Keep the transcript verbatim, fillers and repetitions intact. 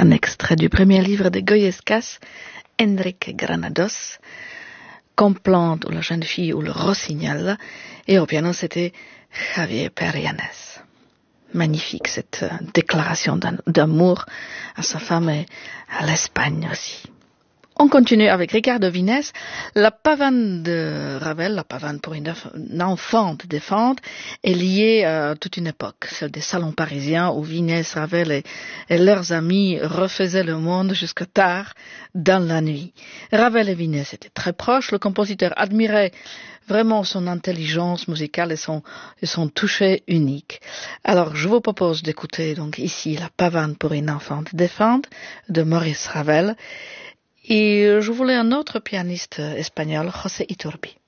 un extrait du premier livre de Goyescas, Enrique Granados, Complante ou la jeune fille ou le rossignol, et au piano c'était Javier Perianes. Magnifique cette déclaration d'amour à sa femme et à l'Espagne aussi. On continue avec Ricardo Vines, la pavane de Ravel, la pavane pour une enfant de Fand, est liée à toute une époque, celle des salons parisiens où Vines, Ravel et, et leurs amis refaisaient le monde jusqu'à tard dans la nuit. Ravel et Vines étaient très proches, le compositeur admirait vraiment son intelligence musicale et son, et son toucher unique. Alors je vous propose d'écouter donc ici la pavane pour une enfant de Fand de Maurice Ravel. Et je voulais un autre pianiste espagnol, José Iturbi.